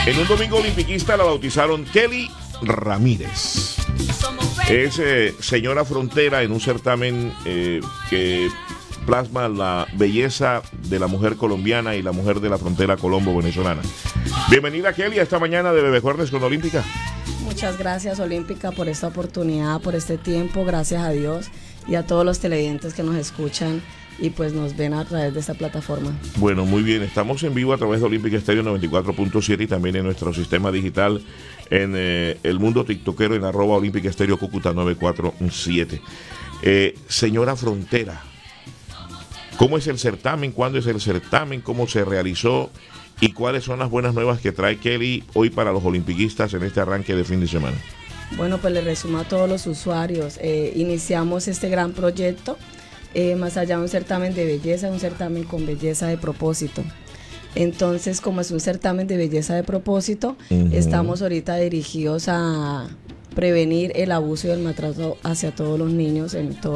En un domingo olimpiquista la bautizaron Kelly Ramírez. Es señora frontera en un certamen que plasma la belleza de la mujer colombiana y la mujer de la frontera colombo-venezolana. Bienvenida, Kelly, a esta mañana de Bebé Jueves con Olímpica. Muchas gracias, Olímpica, por esta oportunidad, por este tiempo. Gracias a Dios y a todos los televidentes que nos escuchan y pues nos ven a través de esta plataforma. Bueno, muy bien, estamos en vivo a través de Olímpica Estéreo 94.7 y también en nuestro sistema digital en el mundo tiktokero en @Olímpica Estéreo Cúcuta 947. Señora Frontera, ¿cómo es el certamen? ¿Cuándo es el certamen? ¿Cómo se realizó? ¿Y cuáles son las buenas nuevas que trae Kelly hoy para los olimpiquistas en este arranque de fin de semana? Bueno, pues le resumo a todos los usuarios. Iniciamos este gran proyecto, más allá de un certamen de belleza, un certamen con belleza de propósito. Entonces, como es un certamen de belleza de propósito, estamos ahorita dirigidos a prevenir el abuso y el maltrato hacia todos los niños en todo